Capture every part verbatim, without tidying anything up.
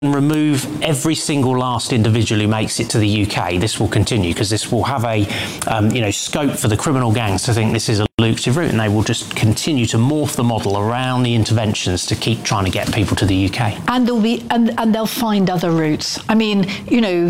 remove every single last individual who makes it to the U K, this will continue, because this will have a um, you know scope for the criminal gangs to think this is a lucrative route, and they will just continue to morph the model around the interventions to keep trying to get people to the U K. And they'll be and, and they'll find other routes. I mean, you know,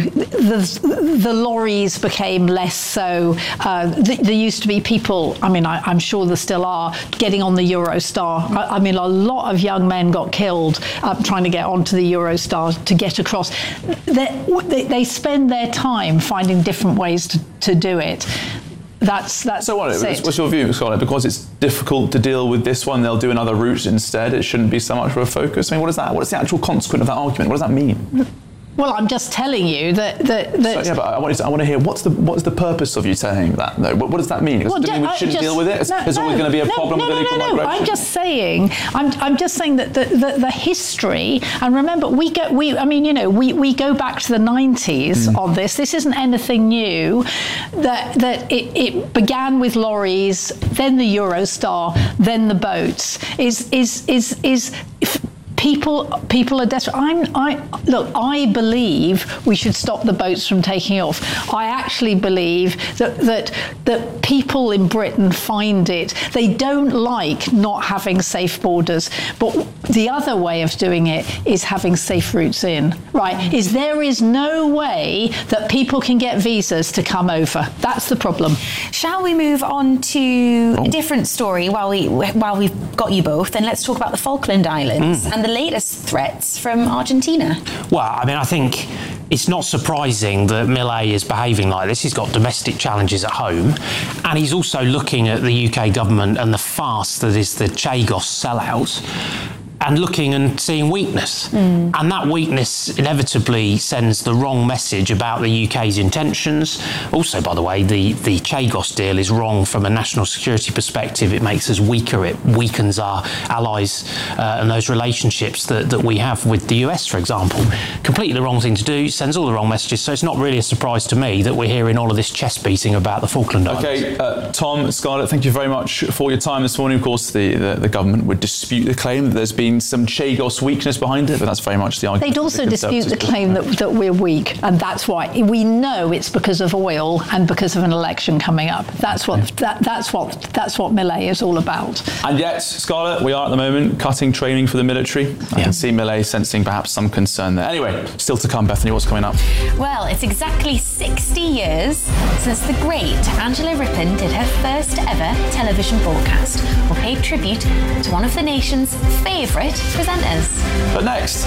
the the lorries became less so. Uh, th- there used to be people. I mean, I, I'm sure there still are getting on the Eurostar. I, I mean, a lot of young men got killed uh, trying to get onto the Eurostar to get across. They, they, they spend their time finding different ways to, to do it. That's that's. So what? It. What's your view, Scarlett? Because it's difficult to deal with this one, they'll do another route instead. It shouldn't be so much of a focus. I mean, what is that? What is the actual consequence of that argument? What does that mean? Well, I'm just telling you that that. that so, yeah, but I want, to, I want to hear what's the what's the purpose of you saying that? Though, what, what does that mean? Well, does it mean we shouldn't just, deal with it? No, There's no, always going to be a no, problem no, with no, illegal no, no. migration. I'm just saying. I'm I'm just saying that the, the, the history. And remember, we go. We I mean, you know, we, we go back to the nineties mm. on this. This isn't anything new. That that it, it began with lorries, then the Eurostar, then the boats. Is is is is. If, People, people are desperate. I'm, I look. I believe we should stop the boats from taking off. I actually believe that that that people in Britain find it. They don't like not having safe borders. But the other way of doing it is having safe routes in. Right? Is there is no way that people can get visas to come over. That's the problem. Shall we move on to oh. a different story while we while we've got you both? And let's talk about the Falkland Islands mm. and the latest threats from Argentina. Well, I mean, I think it's not surprising that Milei is behaving like this. He's got domestic challenges at home, and he's also looking at the U K government and the farce that is the Chagos sellout, and looking and seeing weakness. Mm. And that weakness inevitably sends the wrong message about the U K's intentions. Also, by the way, the, the Chagos deal is wrong from a national security perspective. It makes us weaker. It weakens our allies uh, and those relationships that, that we have with the U S, for example. Completely the wrong thing to do, sends all the wrong messages. So it's not really a surprise to me that we're hearing all of this chest beating about the Falkland Islands. Okay, uh, Tom, Scarlett, thank you very much for your time this morning. Of course, the, the, the government would dispute the claim that there's been some Chagos weakness behind it, but that's very much the argument. They'd also the dispute the claim that, that we're weak, and that's why we know it's because of oil and because of an election coming up. That's what that, that's what that's what Milei is all about. And yet, Scarlett, we are at the moment cutting training for the military. I yeah. can see Milei sensing perhaps some concern there. Anyway, still to come, Bethany, what's coming up? Well, it's exactly sixty years since the great Angela Rippon did her first ever television broadcast, or paid tribute to one of the nation's favourite presenters. But next,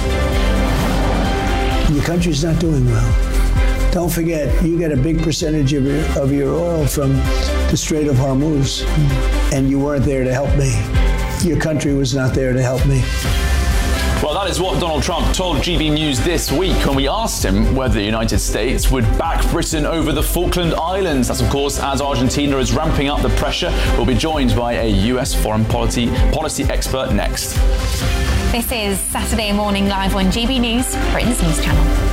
your country's not doing well. Don't forget, you get a big percentage of your, of your oil from the Strait of Hormuz, and you weren't there to help me. Your country was not there to help me. Well, that is what Donald Trump told G B News this week when we asked him whether the United States would back Britain over the Falkland Islands. That's, of course, as Argentina is ramping up the pressure. We'll be joined by a U S foreign policy, policy expert next. This is Saturday Morning Live on G B News, Britain's news channel.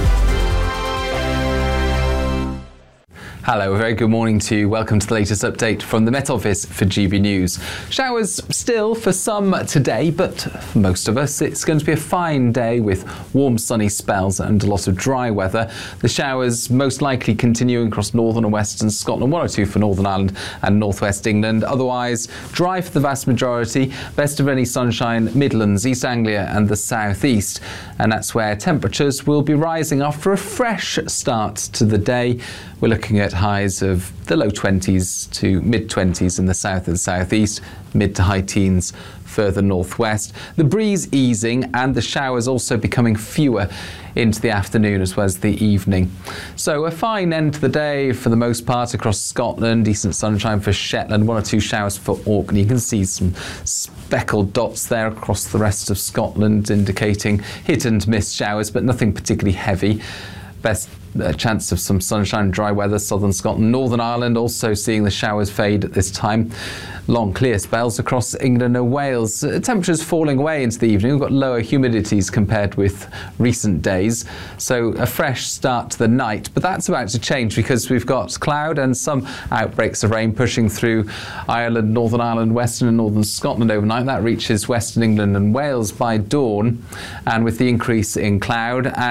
Hello, a very good morning to you. Welcome to the latest update from the Met Office for G B News. Showers still for some today, but for most of us it's going to be a fine day with warm sunny spells and a lot of dry weather. The showers most likely continuing across northern and western Scotland, one or two for Northern Ireland and northwest England. Otherwise, dry for the vast majority. Best of any sunshine, Midlands, East Anglia and the southeast. And that's where temperatures will be rising after a fresh start to the day. We're looking at highs of the low twenties to mid twenties in the south and southeast, mid to high teens further northwest. The breeze easing and the showers also becoming fewer into the afternoon as well as the evening. So a fine end to the day for the most part across Scotland, decent sunshine for Shetland, one or two showers for Orkney. You can see some speckled dots there across the rest of Scotland indicating hit and miss showers, but nothing particularly heavy. Best uh, chance of some sunshine, dry weather. Southern Scotland, Northern Ireland also seeing the showers fade at this time. Long clear spells across England and Wales. Uh, temperatures falling away into the evening. We've got lower humidities compared with recent days. So a fresh start to the night. But that's about to change because we've got cloud and some outbreaks of rain pushing through Ireland, Northern Ireland, Western and Northern Scotland overnight. That reaches Western England and Wales by dawn. And with the increase in cloud and